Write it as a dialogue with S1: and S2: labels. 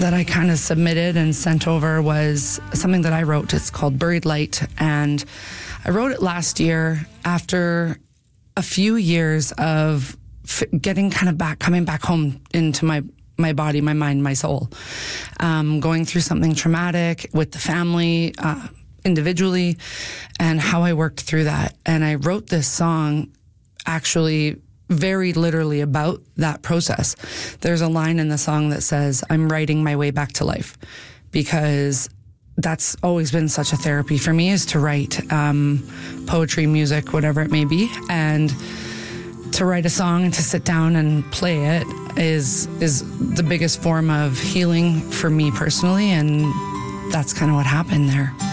S1: that I kind of submitted and sent over was something that I wrote. It's called Buried Light. And I wrote it last year after a few years of getting kind of coming back home into my body, my mind, my soul. Going through something traumatic with the family, individually, and how I worked through that. And I wrote this song actually very literally about that process. There's a line in the song that says, I'm writing my way back to life, because that's always been such a therapy for me, is to write poetry, music, whatever it may be. And to write a song and to sit down and play it is the biggest form of healing for me personally. And that's kind of what happened there.